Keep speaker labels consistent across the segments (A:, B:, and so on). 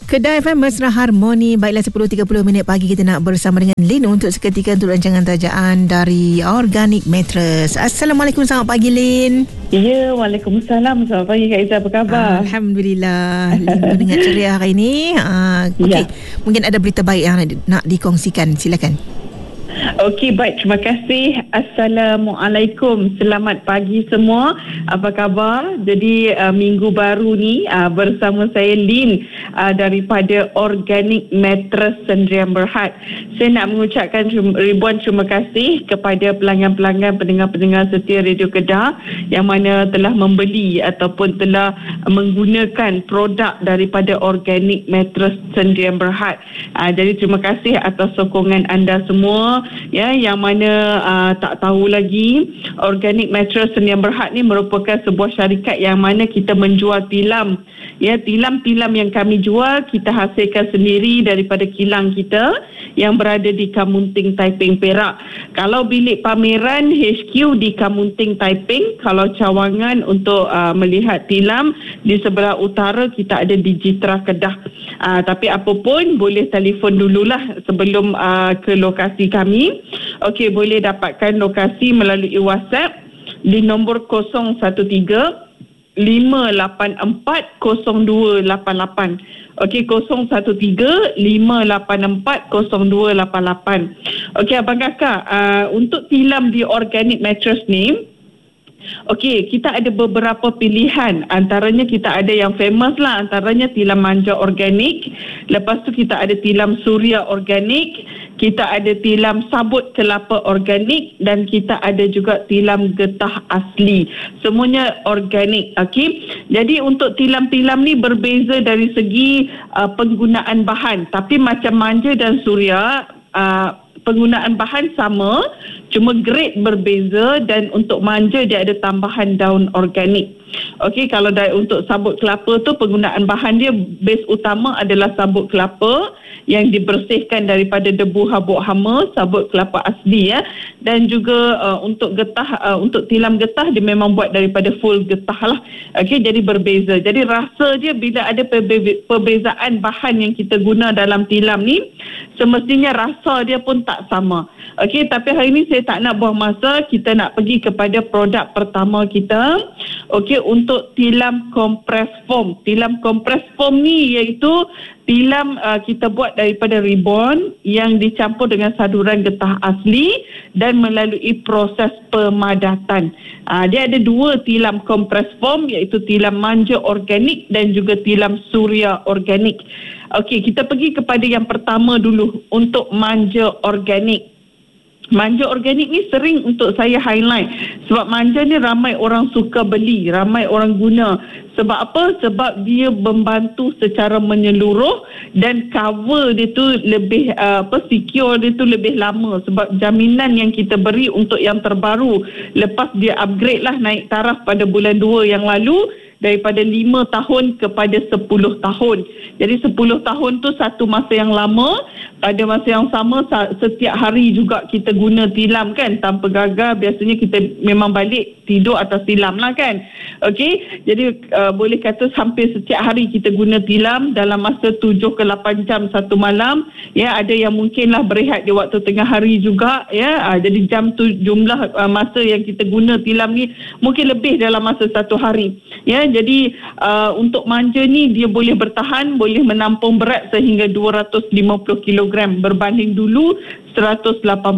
A: Kedah FM Mesra Harmoni. Baiklah, 10.30 minit pagi kita nak bersama dengan Lin untuk seketika untuk rancangan tajaan dari Organic Mattress. Assalamualaikum, selamat pagi Lin.
B: Ya, Waalaikumsalam. Selamat pagi Kak Izzah, apa khabar?
A: Alhamdulillah. Lin mendengar ceria hari ini. Okey, mungkin ada berita baik yang nak dikongsikan, silakan.
B: Okey, baik. Terima kasih. Assalamualaikum. Selamat pagi semua. Apa khabar? Jadi, minggu baru ni bersama saya Lin daripada Organic Mattress Sdn Bhd. Saya nak mengucapkan ribuan terima kasih kepada pelanggan-pelanggan, pendengar-pendengar setia Radio Kedah yang mana telah membeli ataupun telah menggunakan produk daripada Organic Mattress Sdn Bhd. Jadi, terima kasih atas sokongan anda semua. Ya, yang mana tak tahu lagi, Organic Mattress Sdn Bhd ni merupakan sebuah syarikat yang mana kita menjual tilam. Ya, tilam-tilam yang kami jual kita hasilkan sendiri daripada kilang kita yang berada di Kamunting, Taiping, Perak. Kalau bilik pameran HQ di Kamunting, Taiping, kalau cawangan untuk melihat tilam di sebelah utara kita ada di Jitra, Kedah. Tapi apapun boleh telefon dululah sebelum ke lokasi kami. Okey, boleh dapatkan lokasi melalui WhatsApp di nombor 013 584 0288. Okey, 013 584 0288. Okey, abang kakak, untuk tilam di Organic Mattress ni, okey, kita ada beberapa pilihan. Antaranya kita ada yang famous lah, antaranya tilam manja organik. Lepas tu kita ada tilam suria organik, kita ada tilam sabut kelapa organik, dan kita ada juga tilam getah asli. Semuanya organik. Okey. Jadi untuk tilam-tilam ni berbeza dari segi penggunaan bahan, tapi macam manja dan suria penggunaan bahan sama, cuma grade berbeza, dan untuk manja dia ada tambahan daun organik. Okey, kalau untuk sabut kelapa tu penggunaan bahan dia base utama adalah sabut kelapa yang dibersihkan daripada debu habuk hama, sabut kelapa asli ya. Dan juga untuk getah, untuk tilam getah dia memang buat daripada full getah lah. Okey, jadi berbeza. Jadi rasa dia bila ada perbezaan bahan yang kita guna dalam tilam ni, semestinya rasa dia pun tak sama. Okey, tapi hari ni saya tak nak buang masa, kita nak pergi kepada produk pertama kita. Okey, untuk tilam compress foam. Tilam compress foam ni iaitu tilam kita buat daripada ribbon yang dicampur dengan saduran getah asli dan melalui proses pemadatan. Dia ada dua tilam compress foam, iaitu tilam manja organik dan juga tilam suria organik. Okey, kita pergi kepada yang pertama dulu, untuk manja organik. Manja organik ni sering untuk saya highlight sebab manja ni ramai orang suka beli, ramai orang guna. Sebab apa? Sebab dia membantu secara menyeluruh dan cover dia tu lebih secure dia tu lebih lama, sebab jaminan yang kita beri untuk yang terbaru lepas dia upgrade lah, naik taraf pada bulan 2 yang lalu daripada 5 tahun kepada 10 tahun. Jadi 10 tahun tu satu masa yang lama. Pada masa yang sama setiap hari juga kita guna tilam kan, tanpa gagal. Biasanya kita memang balik tidur atas tilam lah kan. Okey, jadi boleh kata hampir setiap hari kita guna tilam dalam masa 7 ke 8 jam satu malam. Ya, ada yang mungkinlah berehat di waktu tengah hari juga ya. Jadi jam tu jumlah masa yang kita guna tilam ni mungkin lebih dalam masa satu hari. Ya, jadi untuk manja ni dia boleh bertahan, boleh menampung berat sehingga 250 kg berbanding dulu 180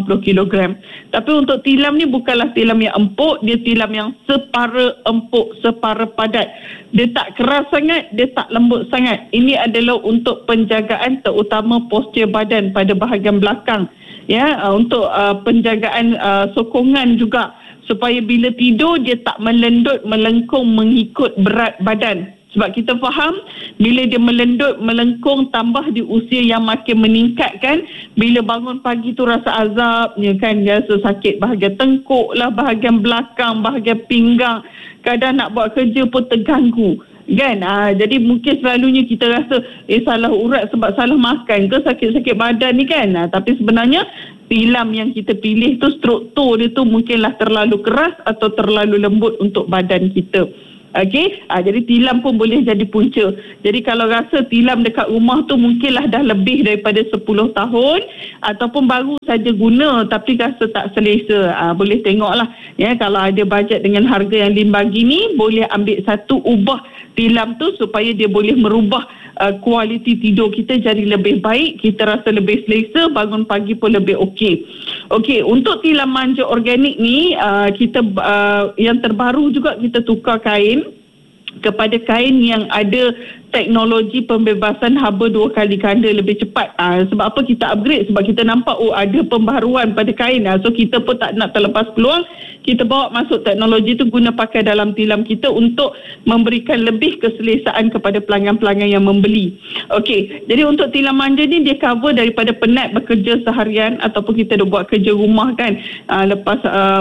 B: kg. Tapi untuk tilam ni bukanlah tilam yang empuk, dia tilam yang separa empuk, separa padat. Dia tak keras sangat, dia tak lembut sangat. Ini adalah untuk penjagaan terutama postur badan pada bahagian belakang. Ya, untuk penjagaan sokongan juga, supaya bila tidur dia tak melendut melengkung mengikut berat badan. Sebab kita faham bila dia melendut melengkung tambah di usia yang makin meningkat kan, bila bangun pagi tu rasa azabnya kan, rasa sakit bahagian tengkuk lah, bahagian belakang, bahagian pinggang, kadang nak buat kerja pun terganggu kan. Jadi mungkin selalunya kita rasa salah urat sebab salah makan ke, sakit-sakit badan ni kan. Tapi sebenarnya tilam yang kita pilih tu struktur dia tu mungkinlah terlalu keras atau terlalu lembut untuk badan kita. Okey, jadi tilam pun boleh jadi punca. Jadi kalau rasa tilam dekat rumah tu mungkinlah dah lebih daripada 10 tahun ataupun baru saja guna tapi rasa tak selesa, boleh tengoklah ya, kalau ada bajet dengan harga yang RM5 ni, boleh ambil satu, ubah tilam tu supaya dia boleh merubah kualiti tidur kita jadi lebih baik, kita rasa lebih selesa, bangun pagi pun lebih okey. Okey, untuk tilam manja organik ni kita yang terbaru juga kita tukar kain kepada kain yang ada teknologi pembebasan haba 2 kali ganda lebih cepat. Sebab apa kita upgrade? Sebab kita nampak ada pembaharuan pada kain. So kita pun tak nak terlepas peluang, kita bawa masuk teknologi tu, guna pakai dalam tilam kita untuk memberikan lebih keselesaan kepada pelanggan-pelanggan yang membeli. Okey, jadi untuk tilam manja ni dia cover daripada penat bekerja seharian ataupun kita dah buat kerja rumah kan. Lepas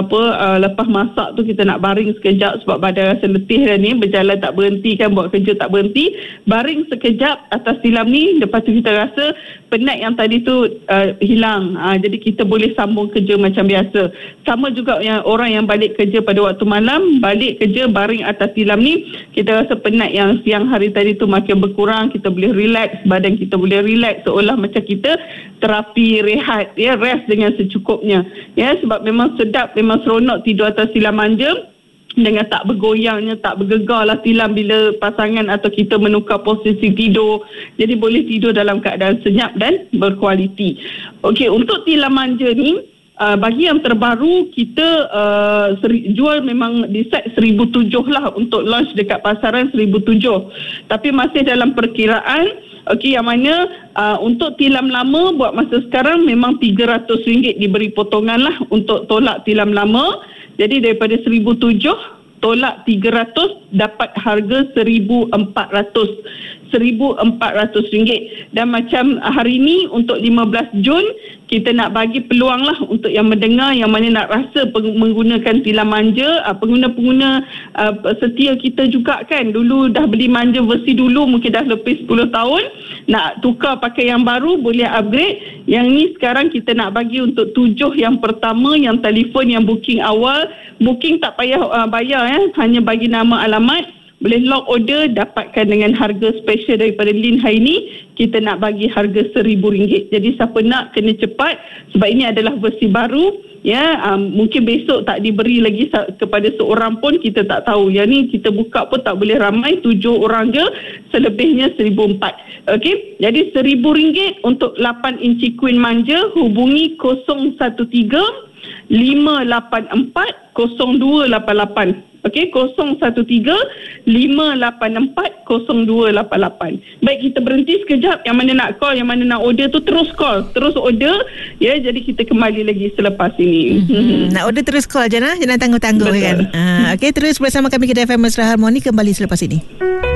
B: masak tu kita nak baring sekejap sebab badan rasa letih dah ni, berjalan tak berhenti kan, buat kerja tak berhenti, baring sekejap atas tilam ni, lepas tu kita rasa penat yang tadi tu hilang. Jadi kita boleh sambung kerja macam biasa. Sama juga yang orang yang balik kerja pada waktu malam, balik kerja baring atas tilam ni, kita rasa penat yang siang hari tadi tu makin berkurang, kita boleh relax, badan kita boleh relax, seolah macam kita terapi rehat ya, rest dengan secukupnya ya, sebab memang sedap, memang seronok tidur atas tilam manja dengan tak bergoyangnya, tak bergegar lah tilam bila pasangan atau kita menukar posisi tidur. Jadi boleh tidur dalam keadaan senyap dan berkualiti. Okey, untuk tilam manja ni, bagi yang terbaru kita jual memang di set 1,007 lah, untuk launch dekat pasaran 1,007. Tapi masih dalam perkiraan, okey, yang mana untuk tilam lama buat masa sekarang memang RM300 diberi potongan lah untuk tolak tilam lama. Jadi daripada 1,007 tolak 300, dapat harga RM1,400. Dan macam hari ni untuk 15 Jun kita nak bagi peluang lah untuk yang mendengar, yang mana nak rasa menggunakan tilam manja, pengguna-pengguna setia kita juga kan, dulu dah beli manja versi dulu, mungkin dah lebih 10 tahun, nak tukar pakai yang baru, boleh upgrade. Yang ni sekarang kita nak bagi untuk 7 yang pertama, yang telefon, yang booking awal. Booking tak payah bayar hanya bagi nama alamat, boleh lock order, dapatkan dengan harga special daripada Lin hari ni. Kita nak bagi harga RM1,000. Jadi siapa nak kena cepat sebab ini adalah versi baru ya. Mungkin besok tak diberi lagi kepada seorang pun, kita tak tahu. Yang ni kita buka pun tak boleh ramai, 7 orang je, selebihnya 1,400. Okey, jadi RM1,000 untuk 8 inci queen manja. Hubungi 013 584 0288. Okey, 013-584-0288. Baik, kita berhenti sekejap. Yang mana nak call, yang mana nak order tu terus call, terus order ya. Jadi kita kembali lagi selepas ini.
A: Nak order terus call je, jangan tangguh-tangguh kan. Okey, terus bersama kami Kedah FM Mesra Harmoni kembali selepas ini.